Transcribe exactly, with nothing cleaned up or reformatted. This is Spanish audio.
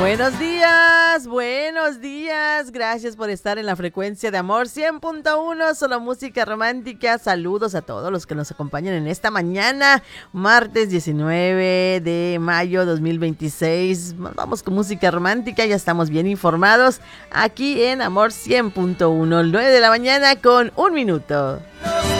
Buenos días, buenos días. Gracias por estar en la frecuencia de Amor cien punto uno, solo música romántica. Saludos a todos los que nos acompañan en esta mañana, martes diecinueve de mayo dos mil veintiséis. Vamos con música romántica, ya estamos bien informados aquí en Amor cien punto uno, nueve de la mañana con un minuto.